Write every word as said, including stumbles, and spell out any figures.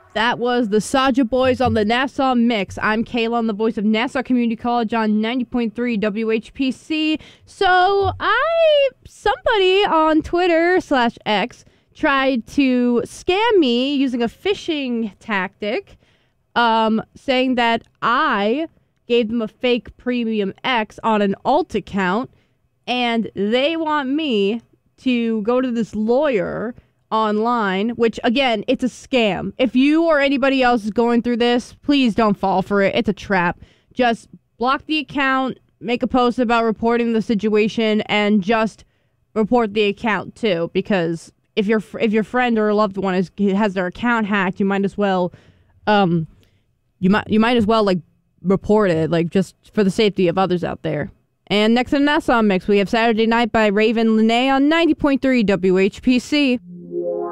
That was the Saja Boys on the Nassau Mix. I'm Kayla, I'm the voice of Nassau Community College on ninety point three W H P C. So I, somebody on Twitter slash X tried to scam me using a phishing tactic, um, saying that I gave them a fake Premium X on an alt account, and they want me to go to this lawyer online, which, again, it's a scam. If you or anybody else is going through this, please don't fall for it. It's a trap. Just block the account, make a post about reporting the situation, and just report the account, too, because if your if your friend or a loved one is has their account hacked, you might as well, um, you might you might as well, like, report it, like, just for the safety of others out there. And next in the Nassau Mix, we have Saturday Night by Raven Lene on ninety point three W H P C.